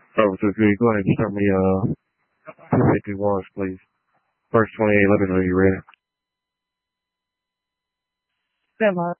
Oh, so could you go ahead and start me 251s, please. First 28, let me know you're ready. Stand by.